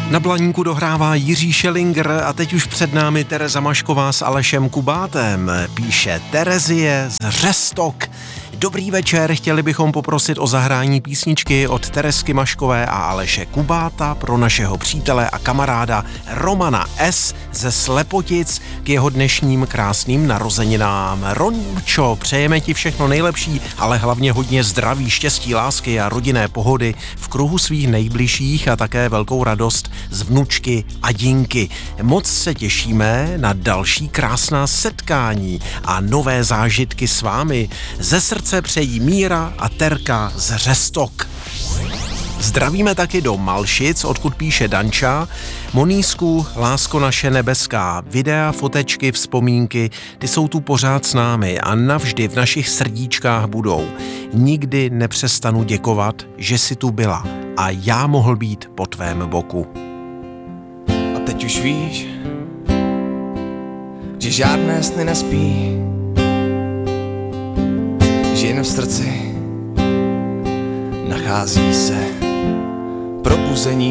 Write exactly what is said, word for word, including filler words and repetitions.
Na Blaníku dohrává Jiří Schellinger a teď už před námi Tereza Mašková s Alešem Kubátem. Píše Terezie z Řestok. Dobrý večer, chtěli bychom poprosit o zahrání písničky od Terezky Maškové a Aleše Kubáta pro našeho přítele a kamaráda Romana S. ze Slepotic k jeho dnešním krásným narozeninám. Rončo, přejeme ti všechno nejlepší, ale hlavně hodně zdraví, štěstí, lásky a rodinné pohody v kruhu svých nejbližších a také velkou radost z vnučky Adinky. Moc se těšíme na další krásná setkání a nové zážitky s vámi. Ze srdce přejí Míra a Terka z Řestok. Zdravíme taky do Malšic, odkud píše Danča. Monísku, lásko naše nebeská, videa, fotečky, vzpomínky, ty jsou tu pořád s námi a navždy v našich srdíčkách budou. Nikdy nepřestanu děkovat, že jsi tu byla a já mohl být po tvém boku. A teď už víš, že žádné sny nespí, že jen v srdci nachází se probuzení.